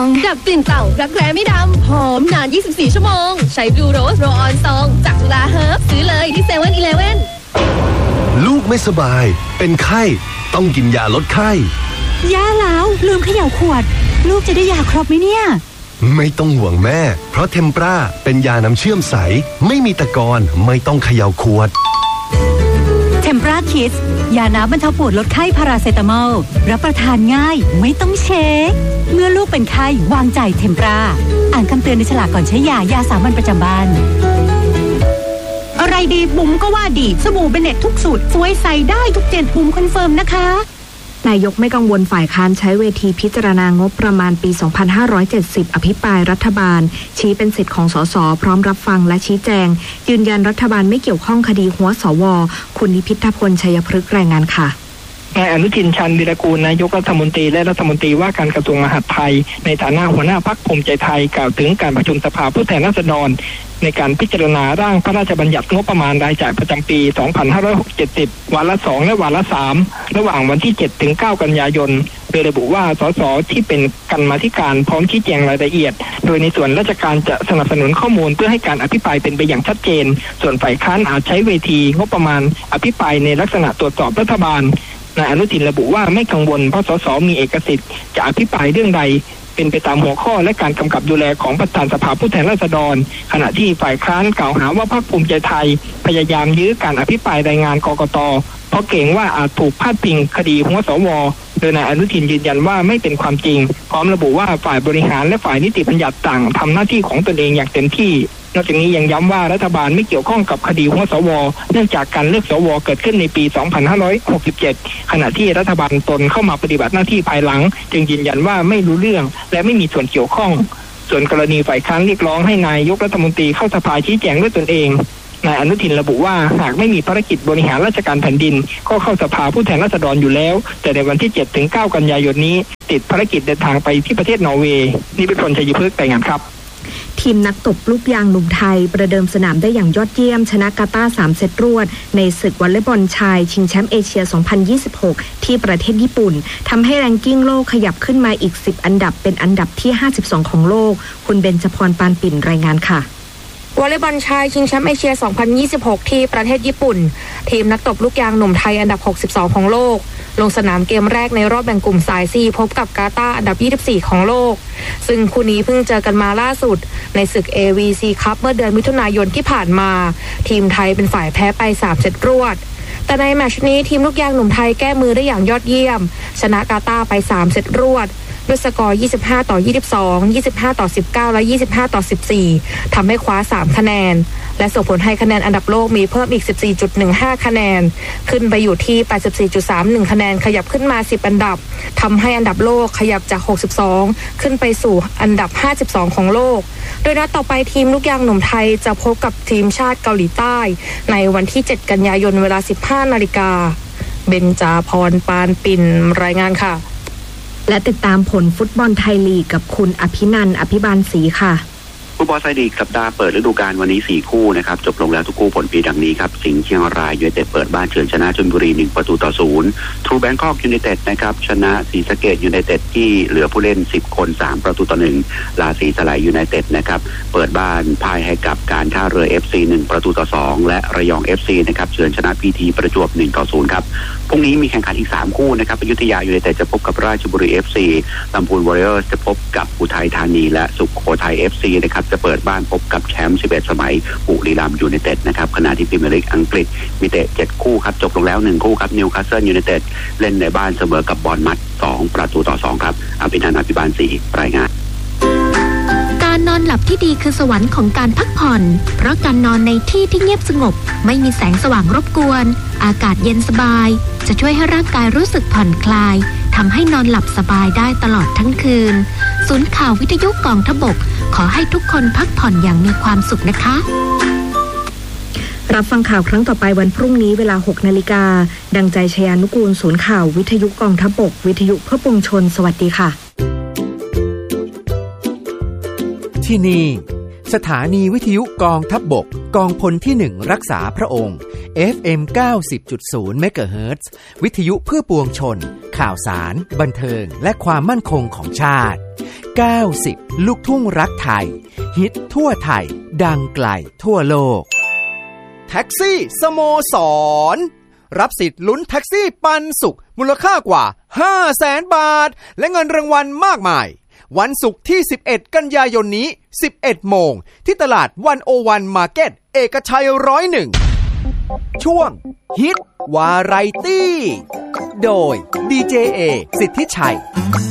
ดับกลิ่นเต่ารักแร้ไม่ดำหอมนาน24ชั่วโมงใช้บลูโรสโรออนซองจากจุฬาเฮิร์บซื้อเลยที่7-Eleven ลูกไม่สบายเป็นไข้ต้องกินยาลดไข้ย่าแล้วลืมเขย่าขวดลูกจะได้ยาครบไหมเนี่ยไม่ต้องห่วงแม่เพราะเทมปราเป็นยาน้ำเชื่อมใสไม่มีตะกอนไม่ต้องเขย่าขวดเทมปราคิดยาน้ำบรรเทาปวดลดไข้พาราเซตามอลรับประทานง่ายไม่ต้องเช็คเมื่อลูกเป็นไข้วางใจเทมปราอ่านคำเตือนในฉลากก่อนใช้ยาสามัญประจำบ้านอะไรดีบุ๋มก็ว่าดีสบู่เบเน็ตทุกสูตรสวยใส่ได้ทุกเจนบุ๋มคอนเฟิร์มนะคะนายกไม่กังวลฝ่ายค้านใช้เวทีพิจารณางบประมาณปี 2570 อภิปรายรัฐบาลชี้เป็นสิทธิ์ของสสพร้อมรับฟังและชี้แจงยืนยันรัฐบาลไม่เกี่ยวข้องคดีหัวสวคุณนิพิทพลชัยพฤกษ์รายงานค่ะนายอนุทิน ชาญวีรกูลนายกรัฐมนตรีและรัฐมนตรีว่าการกระทรวงมหาดไทยในฐานะหัวหน้าพรรคภูมิใจไทยกล่าวถึงการประชุมสภาผู้แทนราษฎรในการพิจารณาร่างพระราชบัญญัติงบประมาณรายจ่ายประจำปี 2570 วาระ 2 และวาระ 3 ระหว่างวันที่ 7 ถึง 9 กันยายนโดยระบุว่าสสที่เป็นกรรมาธิการพร้อมชี้แจงรายละเอียดโดยในส่วนราชการจะสนับสนุนข้อมูลเพื่อให้การอภิปรายเป็นไปอย่างชัดเจนส่วนฝ่ายค้านอาจใช้เวทีงบประมาณอภิปรายในลักษณะตรวจสอบรัฐบาลนายอนุทินระบุว่าไม่กังวลเพราะสสมีเอกสิทธิ์จะอภิปรายเรื่องใดเป็นไปตามหัวข้อและการกำกับดูแลของประธานสภาผู้แทนราษฎรขณะที่ฝ่ายค้านกล่าวหาว่าพรรคภูมิใจไทยพยายามยื้อการอภิปรายรายงานกกต.เพราะเกรงว่าอาจถูกพาดพิงคดีหัวสวโดยนายอนุทินยืนยันว่าไม่เป็นความจริงพร้อมระบุว่าฝ่ายบริหารและฝ่ายนิติบัญญัติต่างทำหน้าที่ของตนเองอย่างเต็มที่นอกจากนี้ยังย้ำว่ารัฐบาลไม่เกี่ยวข้องกับคดีหัวสวเนื่องจากการเลือกสวเกิดขึ้นในปี 2567 ขณะที่รัฐบาลตนเข้ามาปฏิบัติหน้าที่ภายหลังจึงยืนยันว่าไม่รู้เรื่องและไม่มีส่วนเกี่ยวข้องส่วนกรณีฝ่ายค้านเรียกร้องให้นายกรัฐมนตรีเข้าสภาชี้แจงด้วยตนเองนายอนุทินระบุว่าหากไม่มีภารกิจบริหารราชการแผ่นดินก็เข้าสภาผู้แทนราษฎรอยู่แล้วแต่ในวันที่ 7 ถึง 9 กันยายนนี้ติดภารกิจเดินทางไปที่ประเทศนอร์เวย์นิพิพล ชัยพฤกษ์รายงานครับทีมนักตบลูกยางหนุ่มไทยประเดิมสนามได้อย่างยอดเยี่ยมชนะกาตาร์3 เซตรวดในศึกวอลเลย์บอลชายชิงแชมป์เอเชีย 2026 ที่ประเทศญี่ปุ่นทำให้แรงกิ้งโลกขยับขึ้นมาอีก10อันดับเป็นอันดับที่52ของโลกคุณเบญจพรปานปิ่นรายงานค่ะวอลเลย์บอลชายชิงแชมป์เอเชีย 2026 ที่ประเทศญี่ปุ่นทีมนักตบลูกยางหนุ่มไทยอันดับ62ของโลกลงสนามเกมแรกในรอบแบ่งกลุ่มสาย C พบกับกาตาร์อันดับ24ของโลกซึ่งคู่นี้เพิ่งเจอกันมาล่าสุดในศึก AVC Cup เมื่อเดือนมิถุนายนที่ผ่านมาทีมไทยเป็นฝ่ายแพ้ไป3 เซตรวดแต่ในแมตช์นี้ทีมลูกยางหนุ่มไทยแก้มือได้อย่างยอดเยี่ยมชนะกาตาร์ไป3 เซตรวดด้วยสกอร์ 25-22 25-19 และ 25-14 ทำให้คว้า3 คะแนนและส่งผลให้คะแนนอันดับโลกมีเพิ่มอีก 14.15 คะแนนขึ้นไปอยู่ที่ 84.31 คะแนนขยับขึ้นมา10อันดับทำให้อันดับโลกขยับจาก62ขึ้นไปสู่อันดับ52ของโลกโดยนัดต่อไปทีมลูกยางหนุ่มไทยจะพบกับทีมชาติเกาหลีใต้ในวันที่7กันยายนเวลา 15 นาฬิกาเบญจพรปานปิ่นรายงานค่ะและติดตามผลฟุตบอลไทยลีกกับคุณอภินันท์อภิบาลศรีค่ะฟุตบอลไทยลีกสัปดาห์เปิดฤดูกาลวันนี้4คู่นะครับจบลงแล้วทุกคู่ผลเป็นดังนี้ครับสิงห์เชียงรายยูไนเต็ดเปิดบ้านเฉือนชนะชลบุรี1-0ทรูแบงคอกยูไนเต็ดนะครับชนะศรีสะเกษยูไนเต็ดที่เหลือผู้เล่น10คน3-1ลาสีสลายยูไนเต็ดนะครับเปิดบ้านพ่ายให้กับการท่าเรือ FC 1-2และระยอง FC นะครับเฉือนชนะพีทีประจวบ1-0ครับพรุ่งนี้มีแข่งขันอีก3คู่นะครับอยุธยายูไนเต็ดจะพบกับราชบุรี FC ลำพูนวอริเออร์สจะพบกับอุทัยธานีและสุโขทัย FC นะครับจะเปิดบ้านพบกับแชมป์11สมัยบุรีรัมย์ยูไนเต็ดนะครับขณะที่พรีเมียร์ลีกอังกฤษมีเตะ7คู่ครับจบลงแล้ว1คู่ครับนิวคาสเซิลยูไนเต็ดเล่นในบ้านเสมอกับบอร์นมัธ2-2ครับอภินันท์อภิบาลศรีรายงานการนอนหลับที่ดีคือสวรรค์ของการพักผ่อนเพราะการนอนในที่ที่เงียบสงบไม่มีแสงสว่างรบกวนอากาศเย็นสบายจะช่วยให้ร่างกายรู้สึกผ่อนคลายทำให้นอนหลับสบายได้ตลอดทั้งคืนศูนย์ข่าววิทยุกองทพบกขอให้ทุกคนพักผ่อนอย่างมีความสุขนะคะรับฟังข่าวครั้งต่อไปวันพรุ่งนี้เวลา 6 นาฬิกาดังใจชยานุกูลศูนย์ข่าววิทยุกองทพบกวิทยุเพื่อปวงชนสวัสดีค่ะที่นี่สถานีวิทยุกองทัพบกกองพลที่1รักษาพระองค์ FM 90.0 เมกะเฮิรตซ์วิทยุเพื่อปวงชนข่าวสารบันเทิงและความมั่นคงของชาติ 90 ลูกทุ่งรักไทยฮิตทั่วไทยดังไกลทั่วโลกแท็กซี่สโมสรรับสิทธิ์ลุ้นแท็กซี่ปันสุขมูลค่ากว่า 500,000 บาทและเงินรางวัลมากมายวันศุกร์ที่11กันยายนนี้ 11 โมงที่ตลาด101 Market เอกชัย101ช่วงฮิตวาไรตี้โดยดีเจเอสิทธิชัย